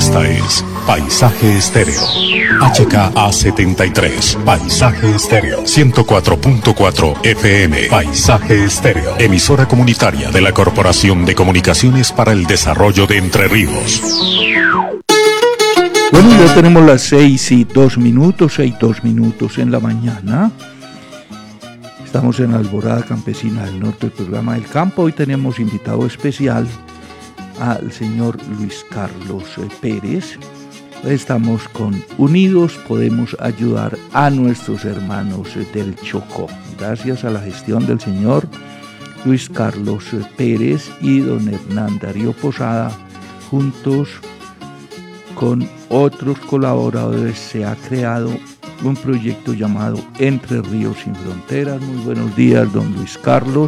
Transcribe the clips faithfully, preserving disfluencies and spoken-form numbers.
Esta es Paisaje Estéreo. H K A setenta y tres. Paisaje Estéreo. ciento cuatro punto cuatro F M. Paisaje Estéreo. Emisora comunitaria de la Corporación de Comunicaciones para el Desarrollo de Entre Ríos. Bueno, ya tenemos las seis y dos minutos, seis y dos minutos en la mañana. Estamos en la Alborada Campesina del Norte, el programa del campo. Hoy tenemos invitado especial al señor Luis Carlos Pérez. Estamos con Unidos Podemos Ayudar a nuestros hermanos del Chocó. Gracias a la gestión del señor Luis Carlos Pérez y don Hernán Darío Posada, juntos con otros colaboradores, se ha creado un proyecto llamado Entre Ríos Sin Fronteras. Muy buenos días, don Luis Carlos.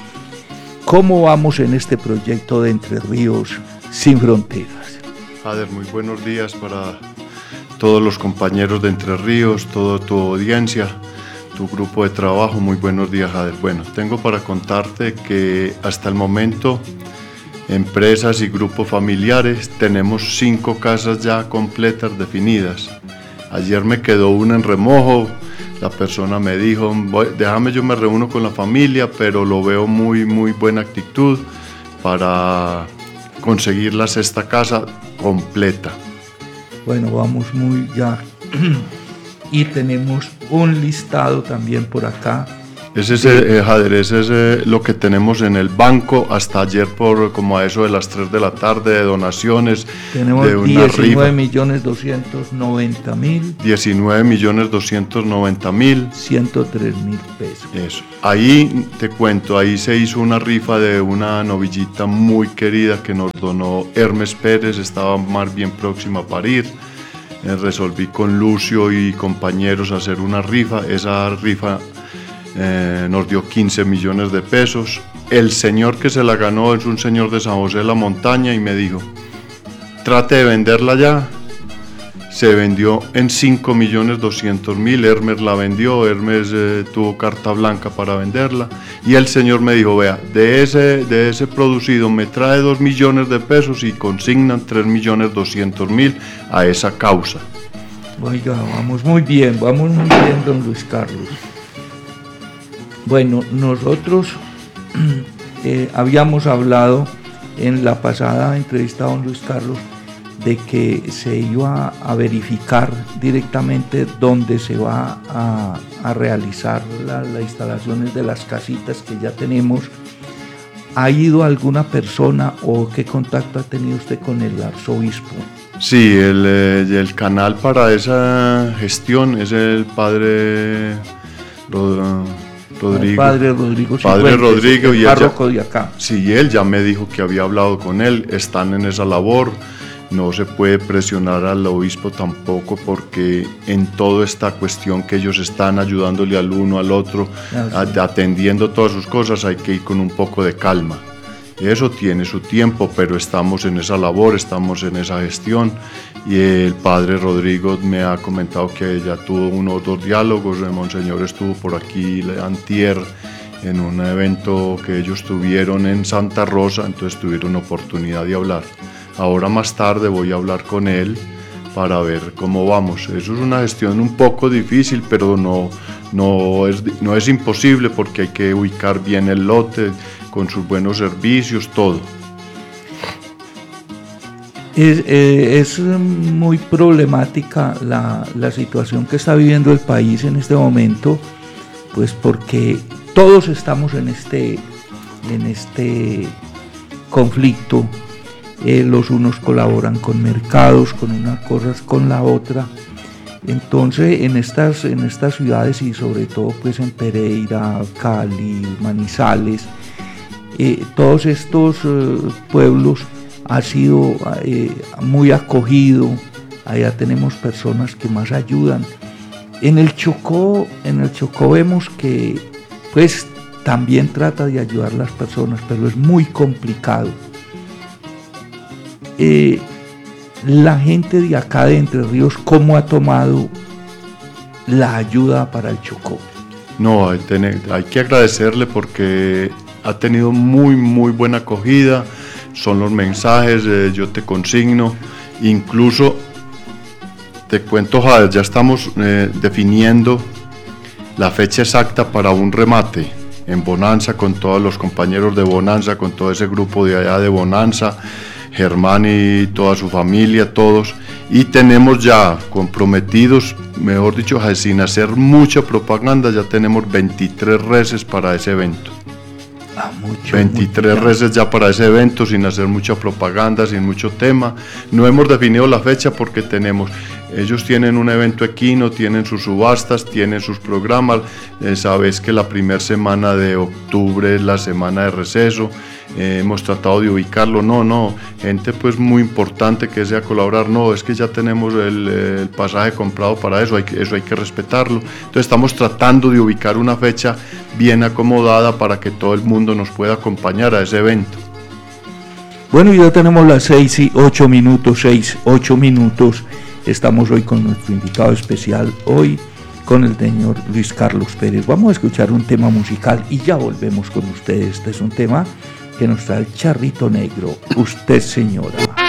¿Cómo vamos en este proyecto de Entre Ríos Sin Fronteras? Jader, muy buenos días para todos los compañeros de Entre Ríos, toda tu audiencia, tu grupo de trabajo. Muy buenos días, Jader. Bueno, tengo para contarte que hasta el momento, empresas y grupos familiares, tenemos cinco casas ya completas definidas. Ayer me quedó una en remojo. La persona me dijo, déjame, yo me reúno con la familia, pero lo veo muy, muy buena actitud para conseguir la sexta casa completa. Bueno, vamos muy ya. Y tenemos un listado también por acá. Ese es, eh, Jader, ese es eh, lo que tenemos en el banco hasta ayer por como a eso de las tres de la tarde de donaciones. Tenemos de una diecinueve millones doscientos noventa mil. diecinueve millones doscientos noventa mil. ciento tres mil pesos. Eso. Ahí te cuento, ahí se hizo una rifa de una novillita muy querida que nos donó Hermes Pérez, estaba más bien próxima a parir. Eh, resolví con Lucio y compañeros hacer una rifa. Esa rifa Eh, nos dio quince millones de pesos. El señor que se la ganó es un señor de San José de la Montaña y me dijo, trate de venderla ya. Se vendió en cinco millones doscientos mil. Hermes la vendió, Hermes eh, tuvo carta blanca para venderla y el señor me dijo, vea, de ese, de ese producido me trae dos millones de pesos y consignan tres millones doscientos mil a esa causa. Oiga, vamos muy bien, vamos muy bien, don Luis Carlos. Bueno, nosotros eh, habíamos hablado en la pasada entrevista a don Luis Carlos de que se iba a verificar directamente dónde se va a, a realizar la, las instalaciones de las casitas que ya tenemos. ¿Ha ido alguna persona o qué contacto ha tenido usted con el arzobispo? Sí, el, el canal para esa gestión es el padre Rodrigo. El padre Rodrigo. Padre Cifuentes, Rodrigo el y párroco él ya, de acá. Sí, él ya me dijo que había hablado con él, están en esa labor. No se puede presionar al obispo tampoco porque en toda esta cuestión que ellos están ayudándole al uno al otro, ah, sí. atendiendo todas sus cosas, hay que ir con un poco de calma. Eso tiene su tiempo, pero estamos en esa labor, estamos en esa gestión y el padre Rodrigo me ha comentado que ya tuvo uno o dos diálogos. El monseñor estuvo por aquí antier en un evento que ellos tuvieron en Santa Rosa, entonces tuvieron oportunidad de hablar. Ahora más tarde voy a hablar con él para ver cómo vamos. Eso es una gestión un poco difícil, pero no, no, es, no es imposible porque hay que ubicar bien el lote con sus buenos servicios, todo. Es, eh, es muy problemática la, la situación que está viviendo el país en este momento, pues porque todos estamos en este, en este conflicto. Eh, los unos colaboran con mercados, con unas cosas, con la otra. Entonces en estas, en estas ciudades y sobre todo pues en Pereira, Cali, Manizales, eh, todos estos eh, pueblos ha sido eh, muy acogido. Allá tenemos personas que más ayudan. En el Chocó, en el Chocó vemos que pues también trata de ayudar a las personas, pero es muy complicado. Eh, la gente de acá de Entre Ríos, ¿cómo ha tomado la ayuda para el Chocó? No, hay, tener, hay que agradecerle porque ha tenido muy, muy buena acogida. Son los mensajes, eh, yo te consigno, Incluso, te cuento, Jader, ya estamos eh, definiendo la fecha exacta para un remate en Bonanza con todos los compañeros de Bonanza, con todo ese grupo de allá de Bonanza, Germán y toda su familia, todos, y tenemos ya comprometidos, mejor dicho, sin hacer mucha propaganda, ya tenemos veintitrés reses para ese evento. Ah, mucho, veintitrés mucho. reses ya para ese evento, sin hacer mucha propaganda, sin mucho tema. No hemos definido la fecha porque tenemos, ellos tienen un evento equino, tienen sus subastas, tienen sus programas. Eh, sabes que la primera semana de octubre es la semana de receso. Eh, hemos tratado de ubicarlo, no, no, gente pues muy importante que desea colaborar, no, es que ya tenemos el, el pasaje comprado para eso, hay que, eso hay que respetarlo. Entonces estamos tratando de ubicar una fecha bien acomodada para que todo el mundo nos pueda acompañar a ese evento. Bueno, ya tenemos las seis y ocho minutos, seis, ocho minutos. Estamos hoy con nuestro invitado especial, hoy con el señor Luis Carlos Pérez. Vamos a escuchar un tema musical y ya volvemos con ustedes. Este es un tema que nos trae el Charrito Negro. Usted, señora.